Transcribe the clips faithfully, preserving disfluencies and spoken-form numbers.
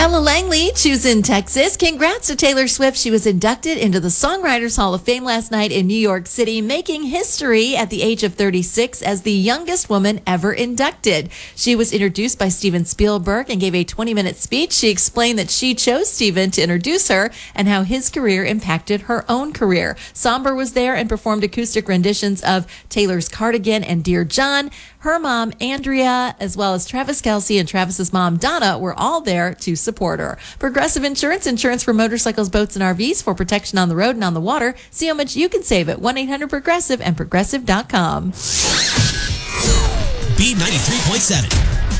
Ella Langley, choosing Texas. Congrats to Taylor Swift. She was inducted into the Songwriters Hall of Fame last night in New York City, making history at the age of thirty-six as the youngest woman ever inducted. She was introduced by Steven Spielberg and gave a twenty-minute speech. She explained that she chose Steven to introduce her and how his career impacted her own career. Somber was there and performed acoustic renditions of Taylor's Cardigan and Dear John. Her mom, Andrea, as well as Travis Kelce and Travis's mom, Donna, were all there to support her. Progressive Insurance, insurance for motorcycles, boats, and R Vs for protection on the road and on the water. See how much you can save at one eight hundred progressive and progressive dot com. B ninety-three point seven.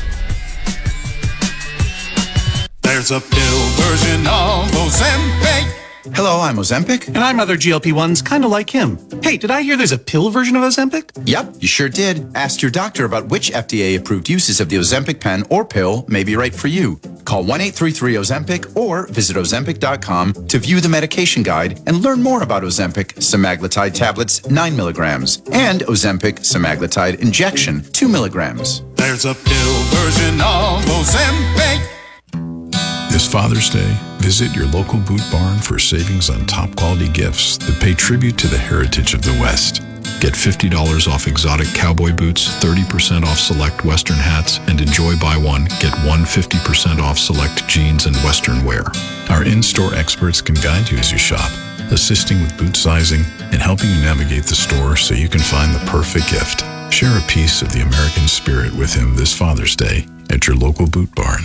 There's a pill version of Ozempic. Hello, I'm Ozempic. And I'm other G L P ones kind of like him. Hey, did I hear there's a pill version of Ozempic? Yep, you sure did. Ask your doctor about which F D A-approved uses of the Ozempic pen or pill may be right for you. Call one eight three three Ozempic or visit Ozempic dot com to view the medication guide and learn more about Ozempic semaglutide tablets, nine milligrams, and Ozempic semaglutide injection, two milligrams. There's a pill version of Ozempic. This Father's Day, visit your local Boot Barn for savings on top quality gifts that pay tribute to the heritage of the West. Get fifty dollars off exotic cowboy boots, thirty percent off select Western hats, and enjoy buy one, get one fifty percent off select jeans and Western wear. Our in-store experts can guide you as you shop, assisting with boot sizing and helping you navigate the store so you can find the perfect gift. Share a piece of the American spirit with him this Father's Day at your local Boot Barn.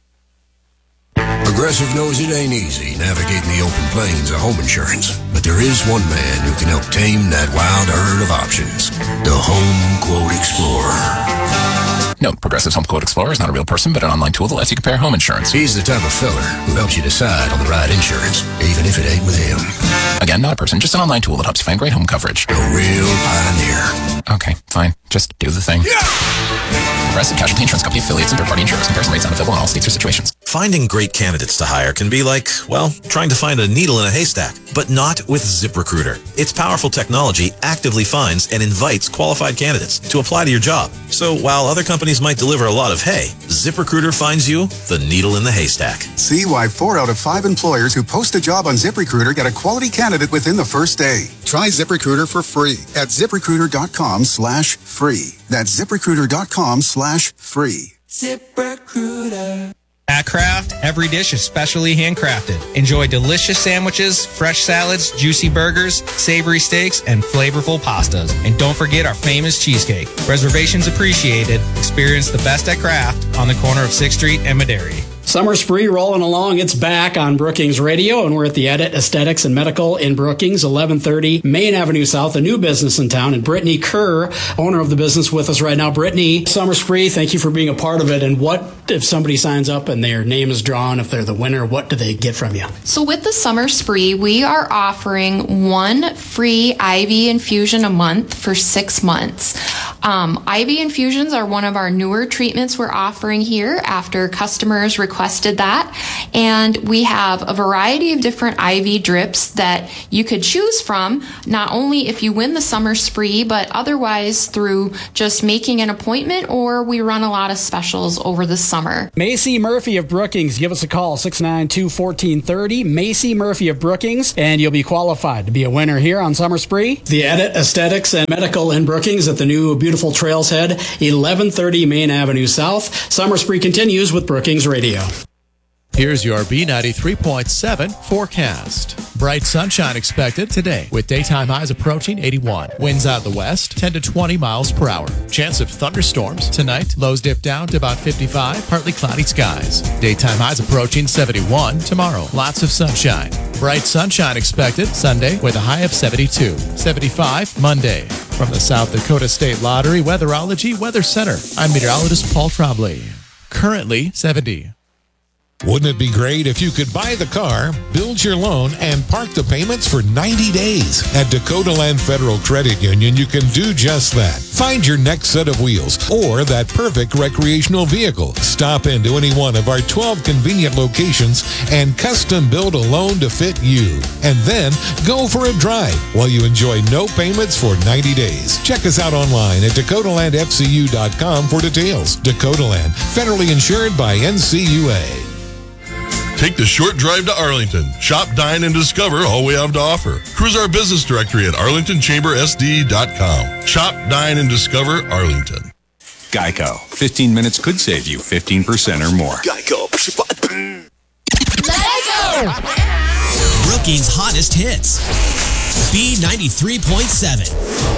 Progressive knows it ain't easy navigating the open plains of home insurance, but there is one man who can help tame that wild herd of options. The Home Quote Explorer. Note, Progressive's Home Quote Explorer is not a real person, but an online tool that lets you compare home insurance. He's the type of feller who helps you decide on the right insurance, even if it ain't with him. Again, not a person, just an online tool that helps you find great home coverage. A real pioneer. Okay, fine. Just do the thing. Yeah! Progressive Casualty Insurance Company affiliates and third-party insurers. Comparison rates not available in all states or situations. Finding great candidates to hire can be like, well, trying to find a needle in a haystack, but not with ZipRecruiter. Its powerful technology actively finds and invites qualified candidates to apply to your job. So while other companies might deliver a lot of hay, ZipRecruiter finds you the needle in the haystack. See why four out of five employers who post a job on ZipRecruiter get a quality candidate within the first day. Try ZipRecruiter for free at ZipRecruiter.com slash free. That's ZipRecruiter.com slash free. ZipRecruiter. At Kraft, every dish is specially handcrafted. Enjoy delicious sandwiches, fresh salads, juicy burgers, savory steaks, and flavorful pastas. And don't forget our famous cheesecake. Reservations appreciated. Experience the best at Kraft on the corner of sixth Street and Maderi. Summer Spree rolling along. It's back on Brookings Radio, and we're at the Edit Aesthetics and Medical in Brookings, eleven thirty Main Avenue South, a new business in town. And Brittany Kerr, owner of the business, with us right now. Brittany, Summer Spree, thank you for being a part of it. And what if somebody signs up and their name is drawn, if they're the winner, what do they get from you? So with the Summer Spree, we are offering one free I V infusion a month for six months. Um, I V infusions are one of our newer treatments we're offering here after customers requested that. And we have a variety of different I V drips that you could choose from, not only if you win the Summer Spree, but otherwise through just making an appointment, or we run a lot of specials over the summer. Macy Murphy of Brookings, give us a call, six nine two, one four three zero. Macy Murphy of Brookings, and you'll be qualified to be a winner here on Summer Spree. The Edit Aesthetics and Medical in Brookings at the new beautiful Trails Head, eleven thirty Main Avenue South. Summer Spree continues with Brookings Radio. Here's your B ninety-three point seven forecast. Bright sunshine expected today with daytime highs approaching eighty-one. Winds out of the west, ten to twenty miles per hour. Chance of thunderstorms tonight. Lows dip down to about fifty-five. Partly cloudy skies. Daytime highs approaching seventy-one tomorrow. Lots of sunshine. Bright sunshine expected Sunday with a high of seventy-two. seventy-five Monday. From the South Dakota State Lottery Weatherology Weather Center, I'm meteorologist Paul Trombley. Currently seventy. Wouldn't it be great if you could buy the car, build your loan, and park the payments for ninety days? At Dakota Land Federal Credit Union, you can do just that. Find your next set of wheels or that perfect recreational vehicle. Stop into any one of our twelve convenient locations and custom build a loan to fit you. And then go for a drive while you enjoy no payments for ninety days. Check us out online at dakota land f c u dot com for details. Dakota Land, federally insured by N C U A. Take the short drive to Arlington. Shop, dine, and discover all we have to offer. Cruise our business directory at arlington chamber s d dot com. Shop, dine, and discover Arlington. Geico. fifteen minutes could save you fifteen percent or more. Geico. Let's go! Brookings' hottest hits. B ninety-three point seven.